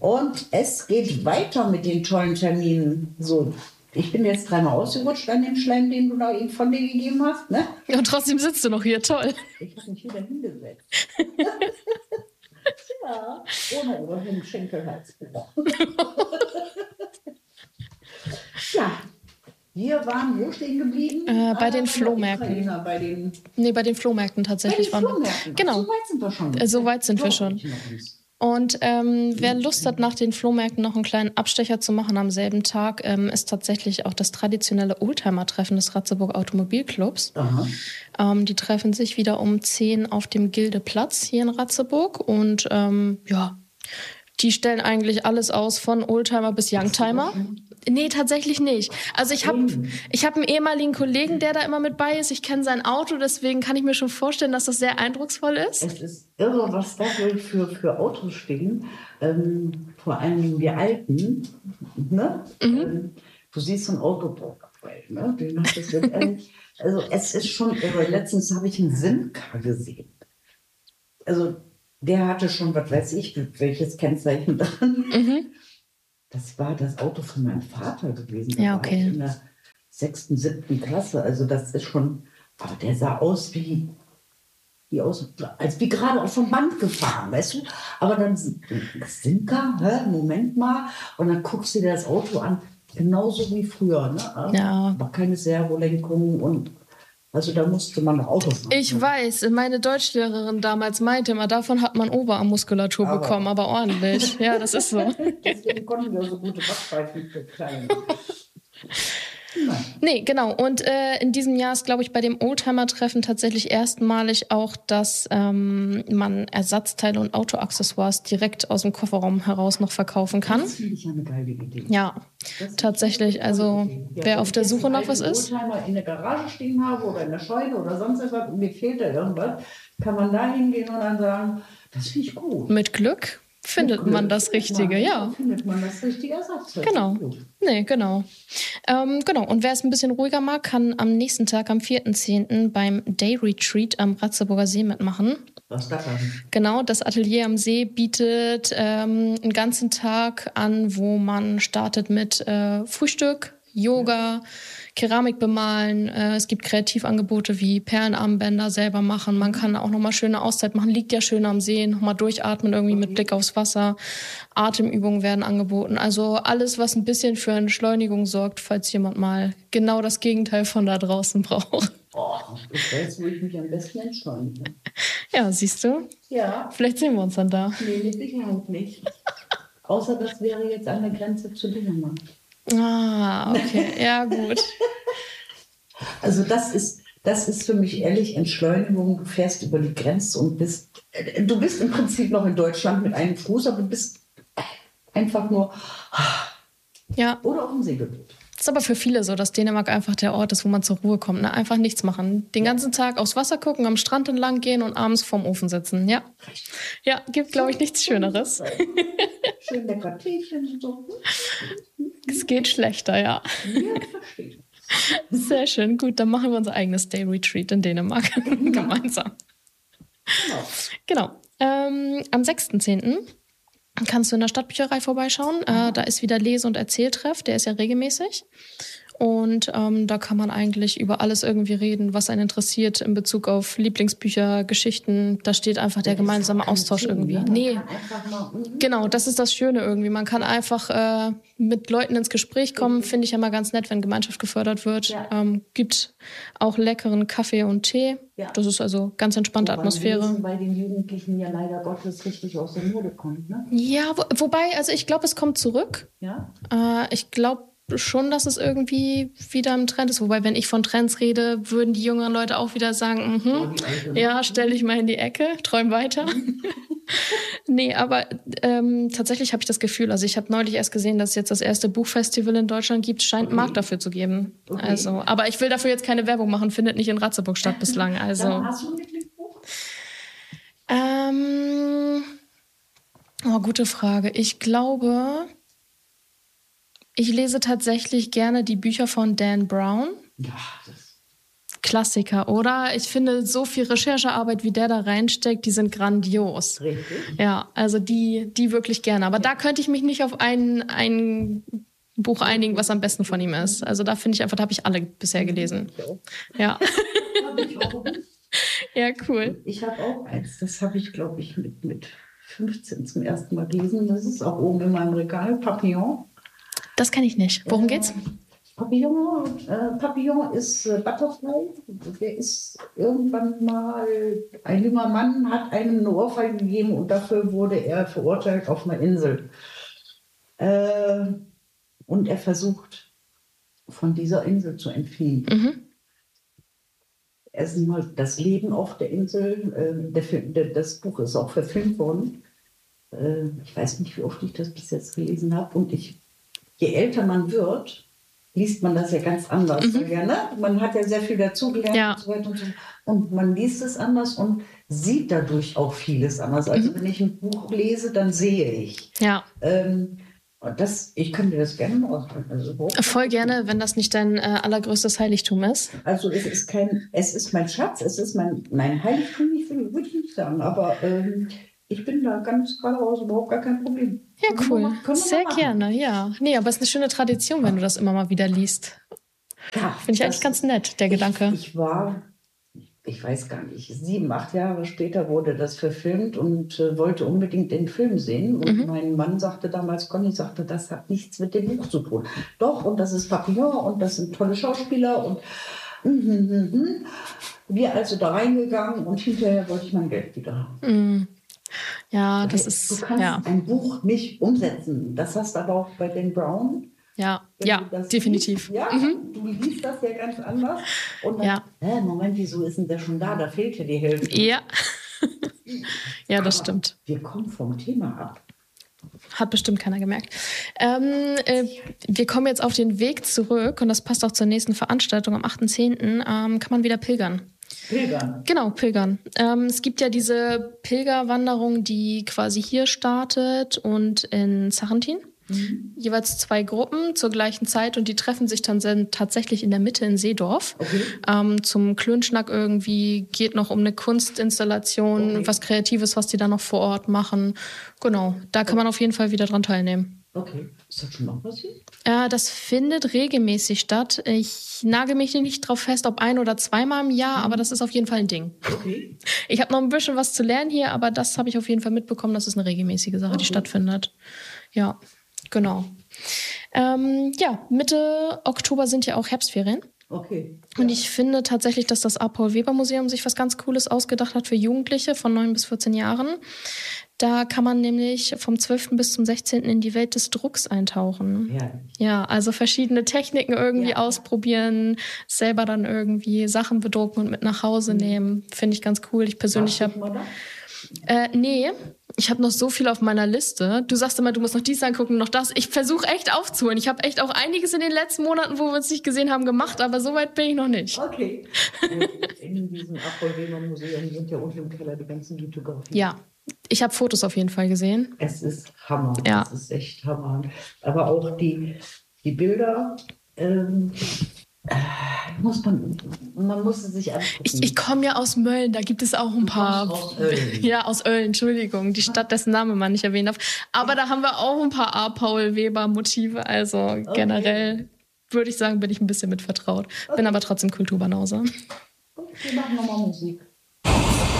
Und es geht weiter mit den tollen Terminen. So, ich bin jetzt dreimal ausgerutscht an dem Schleim, den du da eben von dir gegeben hast. Ne? Ja, und trotzdem sitzt du noch hier, toll. Ich habe mich wieder hingesetzt. Ja, ohne überhaupt Schenkelhalsbruch. Ja, wir waren wo stehen geblieben? Bei den Flohmärkten. Bei den Flohmärkten tatsächlich. Bei den Flohmärkten. Genau. So weit sind wir schon. So weit sind wir schon. Und wer Lust hat, nach den Flohmärkten noch einen kleinen Abstecher zu machen am selben Tag, ist tatsächlich auch das traditionelle Oldtimer-Treffen des Ratzeburg Automobilclubs. Die treffen sich wieder um 10 auf dem Gildeplatz hier in Ratzeburg und die stellen eigentlich alles aus, von Oldtimer bis Youngtimer. Nee, tatsächlich nicht. Also ich hab einen ehemaligen Kollegen, der da immer mit bei ist. Ich kenne sein Auto, deswegen kann ich mir schon vorstellen, dass das sehr eindrucksvoll ist. Es ist irre, was da für Autos stehen. Vor allem die alten. Ne? Du siehst so ein Auto, ne? Also es ist schon irre. Letztens habe ich einen Simca gesehen. Also der hatte schon, was weiß ich, welches Kennzeichen dran. Das war das Auto von meinem Vater gewesen. Ja, okay. War in der 6., 7. Klasse. Also das ist schon, aber der sah aus als wie gerade auf vom Band gefahren, weißt du? Aber dann Simca, Moment mal. Und dann guckst du dir das Auto an, genauso wie früher. Ne? Ja. Aber keine Servolenkung und also da musste man noch Auto fahren. Ich weiß, meine Deutschlehrerin damals meinte immer, davon hat man Oberarmmuskulatur bekommen, aber ordentlich. Ja, das ist so. Deswegen konnten wir so gute Backpfeifen für Kleine. Nee, genau. Und in diesem Jahr ist, glaube ich, bei dem Oldtimer-Treffen tatsächlich erstmalig auch, dass man Ersatzteile und Autoaccessoires direkt aus dem Kofferraum heraus noch verkaufen kann. Das finde ich ja eine geile Idee. Ja, tatsächlich. Also wer auf der Suche nach was ist. Wenn ich einen Oldtimer in der Garage stehen habe oder in der Scheune oder sonst etwas und mir fehlt da irgendwas, kann man da hingehen und dann sagen, das finde ich gut. Mit Glück findet man das Richtige, ja. Findet man das richtige Ersatzteil. Genau. Nee, genau. Und wer es ein bisschen ruhiger mag, kann am nächsten Tag, am 4.10. beim Day Retreat am Ratzeburger See mitmachen. Was ist das denn? Genau, das Atelier am See bietet einen ganzen Tag an, wo man startet mit Frühstück, Yoga, Keramik bemalen. Es gibt Kreativangebote wie Perlenarmbänder selber machen. Man kann auch nochmal schöne Auszeit machen. Liegt ja schön am See. Nochmal durchatmen irgendwie mit Blick aufs Wasser. Atemübungen werden angeboten. Also alles, was ein bisschen für Entschleunigung sorgt, falls jemand mal genau das Gegenteil von da draußen braucht. Oh, ich weiß, wo ich mich am besten entschleunige. Ja, siehst du? Ja. Vielleicht sehen wir uns dann da. Nee, mit Sicherheit nicht. Außer das wäre jetzt an der Grenze zu Dänemark. Ah, okay. Ja, gut. Also das ist für mich ehrlich Entschleunigung. Du fährst über die Grenze und du bist im Prinzip noch in Deutschland mit einem Fuß, aber du bist einfach nur oder auf dem Segelboot. Das ist aber für viele so, dass Dänemark einfach der Ort ist, wo man zur Ruhe kommt. Ne? Einfach nichts machen. Den ganzen Tag aufs Wasser gucken, am Strand entlang gehen und abends vorm Ofen sitzen. Ja, gibt, glaube ich, nichts Schöneres. Schön lecker Teechen und so. Es geht schlechter, ja. Ja, verstehe. Sehr schön. Gut, dann machen wir unser eigenes Day Retreat in Dänemark gemeinsam. Genau. Am 6.10. kannst du in der Stadtbücherei vorbeischauen. Da ist wieder Lese- und Erzähltreff, der ist ja regelmäßig. Und da kann man eigentlich über alles irgendwie reden, was einen interessiert in Bezug auf Lieblingsbücher, Geschichten. Da steht einfach der gemeinsame Austausch irgendwie. Nee, genau, das ist das Schöne irgendwie. Man kann einfach mit Leuten ins Gespräch kommen. Finde ich ja mal ganz nett, wenn Gemeinschaft gefördert wird. Gibt auch leckeren Kaffee und Tee. Ja. Das ist also ganz entspannte Atmosphäre. Bei den Jugendlichen ja leider Gottes richtig aus der Mode kommt, ne? Ja, wobei, also ich glaube, es kommt zurück. Ja? Ich glaube schon, dass es irgendwie wieder im Trend ist. Wobei, wenn ich von Trends rede, würden die jüngeren Leute auch wieder sagen, ja, stell dich mal in die Ecke, träum weiter. Nee, aber tatsächlich habe ich das Gefühl, also ich habe neulich erst gesehen, dass es jetzt das erste Buchfestival in Deutschland gibt, scheint einen Markt dafür zu geben. Okay. Also, aber ich will dafür jetzt keine Werbung machen, findet nicht in Ratzeburg statt bislang. Also, hast du ein Lieblingsbuch? Gute Frage. Ich glaube, ich lese tatsächlich gerne die Bücher von Dan Brown. Ja, das Klassiker, oder? Ich finde, so viel Recherchearbeit, wie der da reinsteckt, die sind grandios. Richtig. Ja, also die wirklich gerne. Aber da könnte ich mich nicht auf ein Buch einigen, was am besten von ihm ist. Also da finde ich einfach, da habe ich alle bisher gelesen. Ja. Habe ich auch. Ja, cool. Ich habe auch eins, das habe ich, glaube ich, mit 15 zum ersten Mal gelesen. Das ist auch oben in meinem Regal, Papillon. Das kenne ich nicht. Worum geht's? Papillon ist Butterfly. Der ist irgendwann mal, ein junger Mann hat einem eine Ohrfeige gegeben und dafür wurde er verurteilt auf einer Insel. Und er versucht, von dieser Insel zu entfliehen. Mhm. Erstmal das Leben auf der Insel. Das Buch ist auch verfilmt worden. Ich weiß nicht, wie oft ich das bis jetzt gelesen habe. Und je älter man wird, liest man das ja ganz anders. Ja, ne? Man hat ja sehr viel dazugelernt und so weiter und so. Und man liest es anders und sieht dadurch auch vieles anders. Also wenn ich ein Buch lese, dann sehe ich. Ja. Ich kann dir das gerne mal sagen. Also, voll gerne, wenn das nicht dein allergrößtes Heiligtum ist. Also es ist mein Schatz, es ist mein Heiligtum, würde ich nicht sagen. Aber ich bin da ganz geradeaus überhaupt gar kein Problem. Ja, cool. Sehr gerne, ja. Nee, aber es ist eine schöne Tradition, wenn du das immer mal wieder liest. Ja, finde ich eigentlich ganz nett, der Gedanke. Ich weiß gar nicht, 7, 8 Jahre später wurde das verfilmt und wollte unbedingt den Film sehen. Und mein Mann sagte damals, Conny sagte, das hat nichts mit dem Buch zu tun. Doch, und das ist Papillon und das sind tolle Schauspieler und wir also da reingegangen und hinterher wollte ich mein Geld wieder haben. Ja, das ist... Du kannst ein Buch nicht umsetzen. Das hast du aber auch bei Dan Brown. Ja, definitiv. Liest, du liest das ja ganz anders. Und dann, Moment, wieso ist denn der schon da? Da fehlt ja die Hälfte. Ja, ja, das stimmt. Wir kommen vom Thema ab. Hat bestimmt keiner gemerkt. Wir kommen jetzt auf den Weg zurück und das passt auch zur nächsten Veranstaltung. Am 8.10. Kann man wieder pilgern. Pilgern? Genau, pilgern. Es gibt ja diese Pilgerwanderung, die quasi hier startet und in Sarrentin. Jeweils 2 Gruppen zur gleichen Zeit und die treffen sich dann tatsächlich in der Mitte in Seedorf. Okay. Zum Klönschnack irgendwie, geht noch um eine Kunstinstallation, was Kreatives, was die da noch vor Ort machen. Genau, da kann man auf jeden Fall wieder dran teilnehmen. Okay, ist das schon mal passiert? Das findet regelmäßig statt. Ich nagel mich nicht drauf fest, ob 1- oder 2-mal im Jahr, aber das ist auf jeden Fall ein Ding. Okay. Ich habe noch ein bisschen was zu lernen hier, aber das habe ich auf jeden Fall mitbekommen, das ist eine regelmäßige Sache, die stattfindet. Ja. Genau. Mitte Oktober sind ja auch Herbstferien. Okay. Und ich finde tatsächlich, dass das A-Paul-Weber-Museum sich was ganz Cooles ausgedacht hat für Jugendliche von 9 bis 14 Jahren. Da kann man nämlich vom 12. bis zum 16. in die Welt des Drucks eintauchen. Ja, also verschiedene Techniken irgendwie ausprobieren, selber dann irgendwie Sachen bedrucken und mit nach Hause nehmen. Finde ich ganz cool. Ich persönlich habe... Nee, ich habe noch so viel auf meiner Liste. Du sagst immer, du musst noch dies angucken, noch das. Ich versuche echt aufzuholen. Ich habe echt auch einiges in den letzten Monaten, wo wir uns nicht gesehen haben, gemacht, aber so weit bin ich noch nicht. Okay. In diesem A-Paul-Weber-Museum sind ja unten im Keller die ganzen Lithografien. Ja, ich habe Fotos auf jeden Fall gesehen. Es ist Hammer. Ja. Es ist echt Hammer. Aber auch die Bilder... man muss es sich angucken. Ich komme ja aus Mölln, da gibt es auch ein paar. Aus Oeln. Ja, aus Oeln, Entschuldigung, die Stadt, dessen Name man nicht erwähnen darf. Aber da haben wir auch ein paar A-Paul-Weber-Motive. Also generell würde ich sagen, bin ich ein bisschen mit vertraut. Bin aber trotzdem Kulturbanause. Wir machen nochmal Musik.